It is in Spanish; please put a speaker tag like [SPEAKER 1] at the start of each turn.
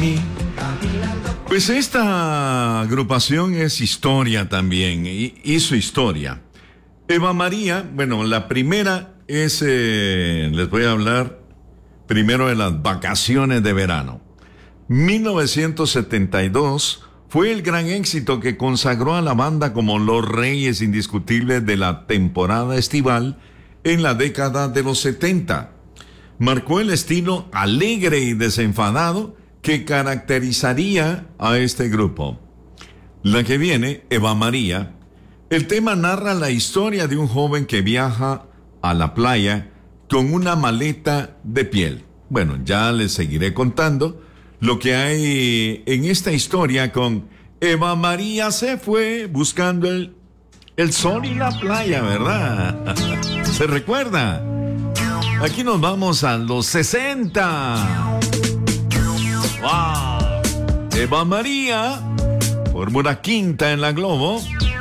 [SPEAKER 1] Pues esta agrupación es historia también, hizo historia. Eva María, bueno, la primera es, les voy a hablar primero de las vacaciones de verano. 1972 fue el gran éxito que consagró a la banda como los reyes indiscutibles de la temporada estival en la década de los 70. Marcó el estilo alegre y desenfadado que caracterizaría a este grupo. La que viene, Eva María, el tema narra la historia de un joven que viaja a la playa con una maleta de piel. Bueno, ya les seguiré contando lo que hay en esta historia con Eva María se fue buscando el sol y la playa, ¿verdad? ¿Se recuerda? Aquí nos vamos a los 60. ¡Wow! Eva María, Fórmula Quinta en la Globo.